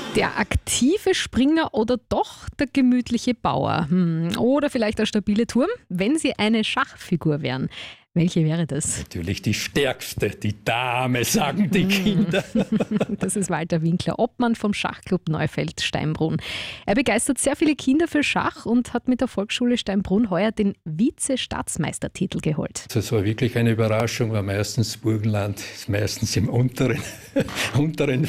Der aktive Springer oder doch der gemütliche Bauer? Oder vielleicht der stabile Turm? Wenn Sie eine Schachfigur wären, welche wäre das? Natürlich die stärkste, die Dame, sagen die Kinder. Das ist Walter Winkler, Obmann vom Schachclub Neufeld-Steinbrunn. Er begeistert sehr viele Kinder für Schach und hat mit der Volksschule Steinbrunn heuer den Vize-Staatsmeistertitel geholt. Das war wirklich eine Überraschung, weil meistens Burgenland ist meistens im unteren